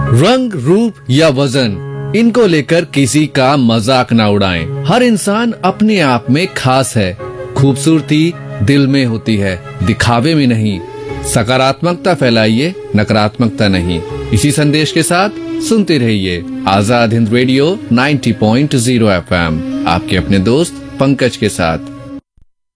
रंग, रूप या वजन, इनको लेकर किसी का मजाक ना उड़ाएं। हर इंसान अपने आप में खास है। खूबसूरती दिल में होती है, दिखावे में नहीं। सकारात्मकता फैलाइए, नकारात्मकता नहीं। इसी संदेश के साथ सुनते रहिए आजाद हिंद रेडियो 90.0 FM, आपके अपने दोस्त पंकज के साथ।